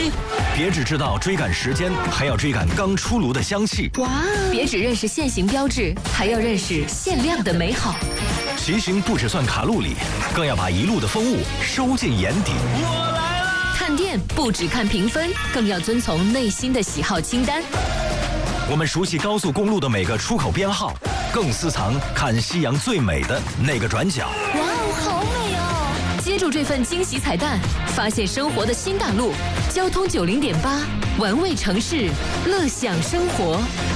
别只知道追赶时间，还要追赶刚出炉的香气。 哇！别只认识限行标志，还要认识限量的美好。 骑行不只算卡路里，更要把一路的风物收进眼底。 我来了！ 看店不只看评分，更要遵从内心的喜好清单。 我们熟悉高速公路的每个出口编号，更私藏看夕阳最美的那个转角。 哇哦，好美哦！接住这份惊喜彩蛋，发现生活的新大陆。交通90.8，玩味城市，乐享生活。